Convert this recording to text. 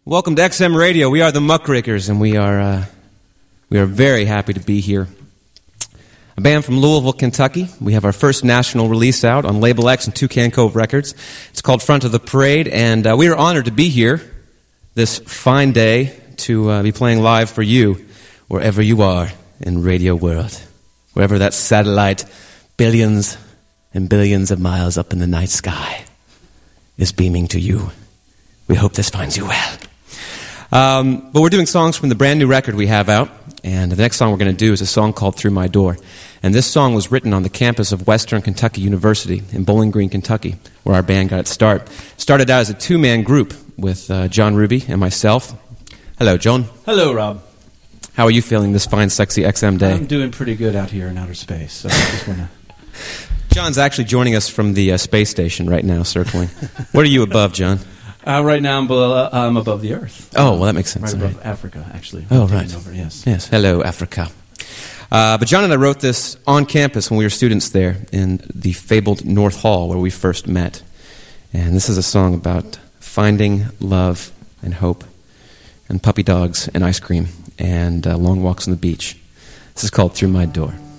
Welcome to XM Radio. We are the Muckrakers, and we are very happy to be here. A band from Louisville, Kentucky. We have our first national release out on Label X and Toucan Cove Records. It's called Front of the Parade, and we are honored to be here this fine day to be playing live for you wherever you are in Radio World. Wherever that satellite, billions and billions of miles up in the night sky, is beaming to you. We hope this finds you well. But we're doing songs from the brand new record we have out, and the next song we're going to do is a song called Through My Door. And this song was written on the campus of Western Kentucky University in Bowling Green, Kentucky, where our band got its start. Started out as a two-man group with John Ruby and myself. Hello, John. Hello, Rob. How are you feeling this fine, sexy XM day? I'm doing pretty good out here in outer space, so I just want to... John's actually joining us from the space station right now, circling. What are you above, John? Right now, I'm above the Earth. Oh, well, that makes sense. Right above Africa, actually. Oh, right. Over, yes. Yes. Hello, Africa. But John and I wrote this on campus when we were students there in the fabled North Hall where we first met. And this is a song about finding love and hope and puppy dogs and ice cream and long walks on the beach. This is called Through My Door.